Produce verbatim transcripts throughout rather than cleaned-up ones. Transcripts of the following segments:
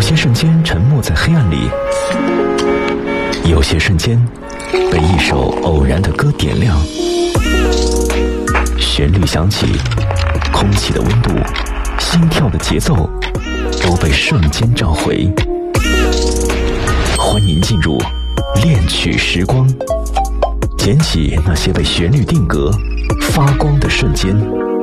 些瞬间沉默在黑暗里，有些瞬间被一首偶然的歌点亮，旋律响起，空气的温度，心跳的节奏都被瞬间召回。欢迎进入恋曲时光，捡起那些被旋律定格发光的瞬间。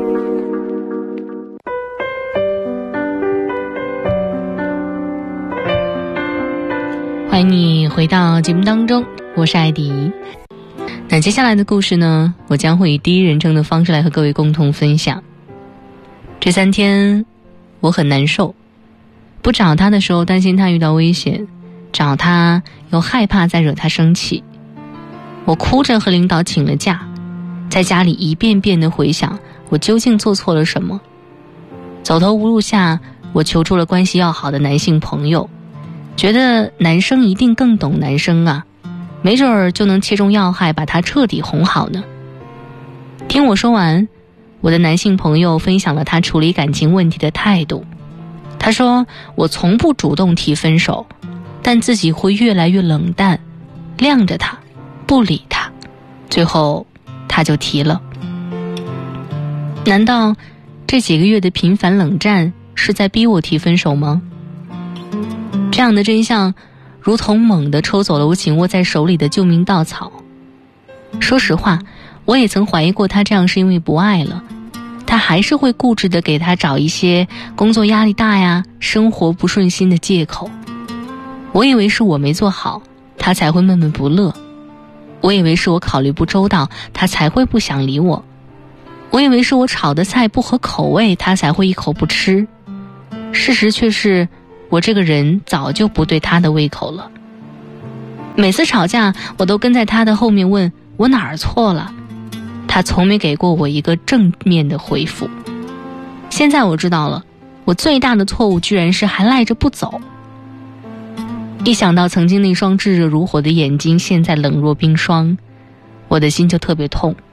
欢迎你回到节目当中，我是艾迪。那接下来的故事呢，我将会以第一人称的方式来和各位共同分享。这三天我很难受，不找他的时候担心他遇到危险，找他又害怕再惹他生气。我哭着和领导请了假，在家里一遍遍地回想我究竟做错了什么。走投无路下，我求助了关系要好的男性朋友，觉得男生一定更懂男生啊，没准儿就能切中要害，把他彻底哄好呢。听我说完，我的男性朋友分享了他处理感情问题的态度。他说，我从不主动提分手，但自己会越来越冷淡，晾着他，不理他，最后他就提了。难道这几个月的频繁冷战是在逼我提分手吗？这样的真相如同猛地抽走了我紧握在手里的救命稻草。说实话，我也曾怀疑过他这样是因为不爱了，他还是会固执地给他找一些工作压力大呀，生活不顺心的借口。我以为是我没做好，他才会闷闷不乐。我以为是我考虑不周到，他才会不想理我。我以为是我炒的菜不合口味，他才会一口不吃。事实却是我这个人早就不对他的胃口了。每次吵架，我都跟在他的后面问我哪儿错了，他从没给过我一个正面的回复。现在我知道了，我最大的错误居然是还赖着不走。一想到曾经那双炙热如火的眼睛现在冷若冰霜，我的心就特别痛。